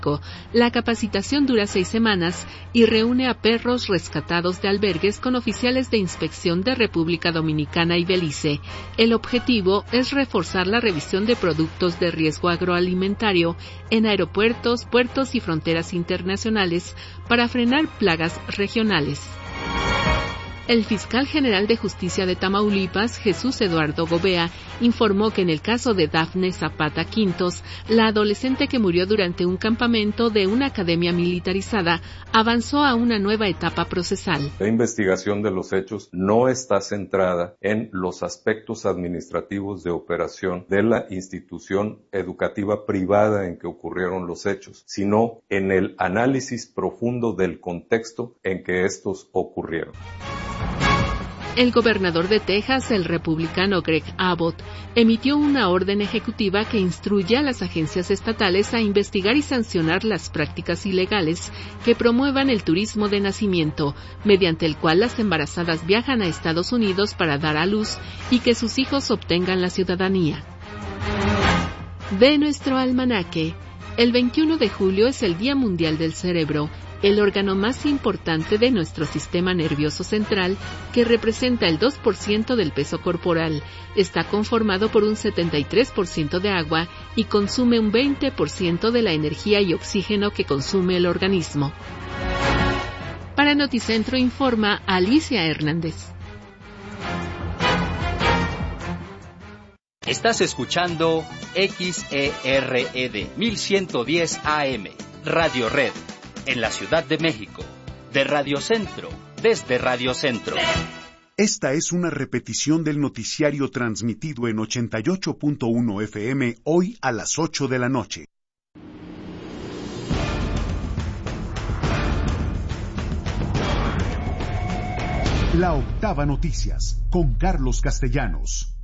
La capacitación dura 6 semanas y reúne a perros rescatados de albergues con oficiales de inspección de República Dominicana y Belice. El objetivo es reforzar la revisión de productos de riesgo agroalimentario en aeropuertos, puertos y fronteras internacionales para frenar plagas regionales. El fiscal general de Justicia de Tamaulipas, Jesús Eduardo Gobea, informó que en el caso de Dafne Zapata Quintos, la adolescente que murió durante un campamento de una academia militarizada, avanzó a una nueva etapa procesal. La investigación de los hechos no está centrada en los aspectos administrativos de operación de la institución educativa privada en que ocurrieron los hechos, sino en el análisis profundo del contexto en que estos ocurrieron. El gobernador de Texas, el republicano Greg Abbott, emitió una orden ejecutiva que instruye a las agencias estatales a investigar y sancionar las prácticas ilegales que promuevan el turismo de nacimiento, mediante el cual las embarazadas viajan a Estados Unidos para dar a luz y que sus hijos obtengan la ciudadanía. De nuestro almanaque, el 21 de julio es el Día Mundial del Cerebro, el órgano más importante de nuestro sistema nervioso central, que representa el 2% del peso corporal. Está conformado por un 73% de agua y consume un 20% de la energía y oxígeno que consume el organismo. Para Noticentro informa Alicia Hernández. Estás escuchando XERED 1110 AM, Radio Red. En la Ciudad de México, de Radio Centro, desde Radio Centro. Esta es una repetición del noticiario transmitido en 88.1 FM hoy a las 8 de la noche. La Octava Noticias, con Carlos Castellanos.